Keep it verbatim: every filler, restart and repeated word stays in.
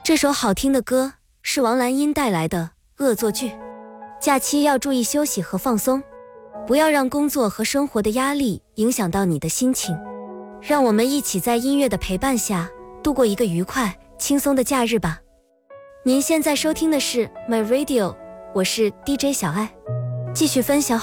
这首好听的歌是王蓝音带来的《恶作剧》。假期要注意休息和放松，不要让工作和生活的压力影响到你的心情。让我们一起在音乐的陪伴下度过一个愉快轻松的假日吧。您现在收听的是 My Radio， 我是 D J 小爱，继续分享